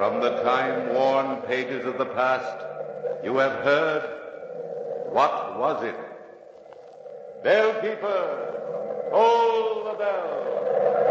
From the time-worn pages of the past, you have heard. What was it? Bell keeper, toll the bell.